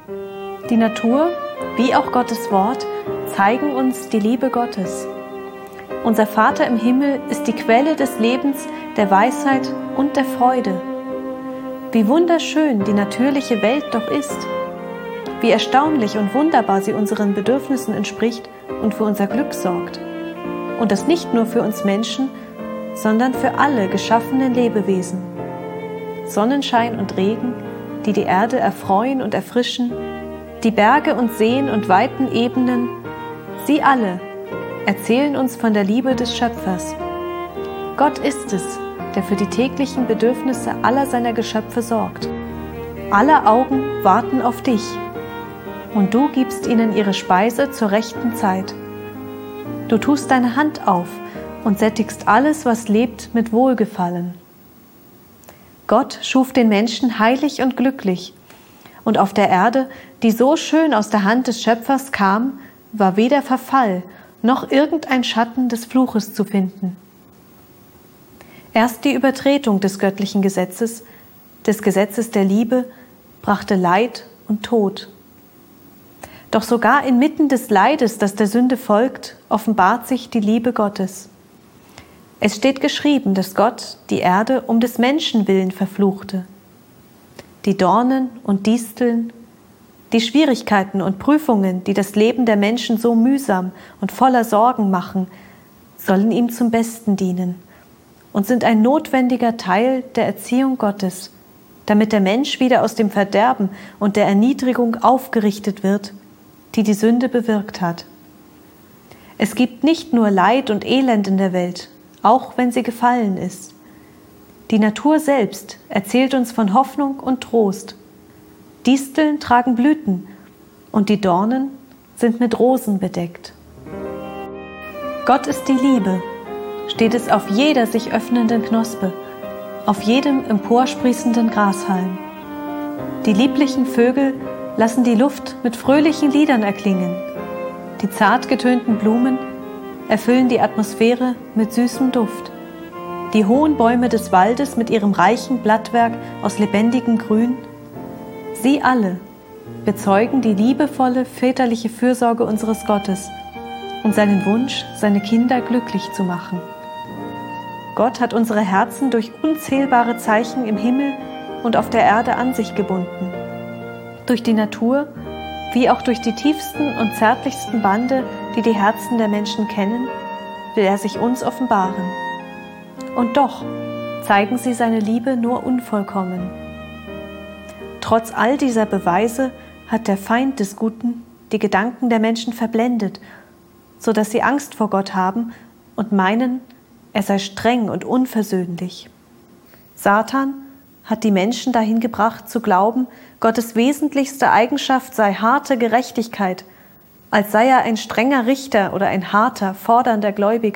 Die Natur, wie auch Gottes Wort, zeigen uns die Liebe Gottes. Unser Vater im Himmel ist die Quelle des Lebens, der Weisheit und der Freude. Wie wunderschön die natürliche Welt doch ist. Wie erstaunlich und wunderbar sie unseren Bedürfnissen entspricht und für unser Glück sorgt. Und das nicht nur für uns Menschen, sondern für alle geschaffenen Lebewesen. Sonnenschein und Regen, die die Erde erfreuen und erfrischen, die Berge und Seen und weiten Ebenen, sie alle erzählen uns von der Liebe des Schöpfers. Gott ist es, der für die täglichen Bedürfnisse aller seiner Geschöpfe sorgt. Alle Augen warten auf dich, und du gibst ihnen ihre Speise zur rechten Zeit. Du tust deine Hand auf und sättigst alles, was lebt, mit Wohlgefallen. Gott schuf den Menschen heilig und glücklich, und auf der Erde, die so schön aus der Hand des Schöpfers kam, war weder Verfall noch irgendein Schatten des Fluches zu finden. Erst die Übertretung des göttlichen Gesetzes, des Gesetzes der Liebe, brachte Leid und Tod. Doch sogar inmitten des Leides, das der Sünde folgt, offenbart sich die Liebe Gottes. Es steht geschrieben, dass Gott die Erde um des Menschen willen verfluchte. Die Dornen und Disteln, die Schwierigkeiten und Prüfungen, die das Leben der Menschen so mühsam und voller Sorgen machen, sollen ihm zum Besten dienen und sind ein notwendiger Teil der Erziehung Gottes, damit der Mensch wieder aus dem Verderben und der Erniedrigung aufgerichtet wird, die die Sünde bewirkt hat. Es gibt nicht nur Leid und Elend in der Welt, auch wenn sie gefallen ist. Die Natur selbst erzählt uns von Hoffnung und Trost. Disteln tragen Blüten und die Dornen sind mit Rosen bedeckt. Gott ist die Liebe, steht es auf jeder sich öffnenden Knospe, auf jedem emporsprießenden Grashalm. Die lieblichen Vögel lassen die Luft mit fröhlichen Liedern erklingen. Die zart getönten Blumen erfüllen die Atmosphäre mit süßem Duft. Die hohen Bäume des Waldes mit ihrem reichen Blattwerk aus lebendigem Grün, sie alle bezeugen die liebevolle väterliche Fürsorge unseres Gottes und seinen Wunsch, seine Kinder glücklich zu machen. Gott hat unsere Herzen durch unzählbare Zeichen im Himmel und auf der Erde an sich gebunden. Durch die Natur, wie auch durch die tiefsten und zärtlichsten Bande, die die Herzen der Menschen kennen, will er sich uns offenbaren. Und doch zeigen sie seine Liebe nur unvollkommen. Trotz all dieser Beweise hat der Feind des Guten die Gedanken der Menschen verblendet, so dass sie Angst vor Gott haben und meinen, er sei streng und unversöhnlich. Satan hat die Menschen dahin gebracht, zu glauben, Gottes wesentlichste Eigenschaft sei harte Gerechtigkeit, als sei er ein strenger Richter oder ein harter, fordernder Gläubiger.